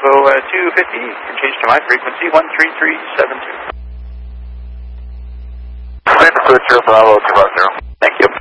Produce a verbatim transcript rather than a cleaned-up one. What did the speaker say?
Bravo uh, two fifty, and change to my frequency one three three seven two. Wind Switcher Bravo two five zero. Thank you.